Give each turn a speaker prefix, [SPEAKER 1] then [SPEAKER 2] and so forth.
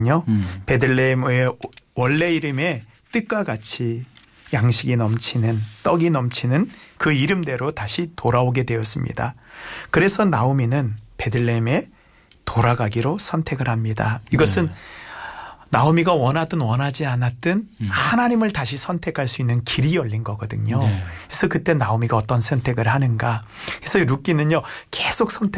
[SPEAKER 1] 베들레헴의 원래 이름의 뜻과 같이 양식이 넘치는 떡이 넘치는 그 이름대로 다시 돌아오게 되었습니다. 그래서 나오미는 베들레헴에 돌아가기로 선택을 합니다. 이것은 나오미가 원하든 원하지 않았든 하나님을 다시 선택할 수 있는 길이 열린 거거든요. 그래서 그때 나오미가 어떤 선택을 하는가. 그래서 룻기는요 계속 선택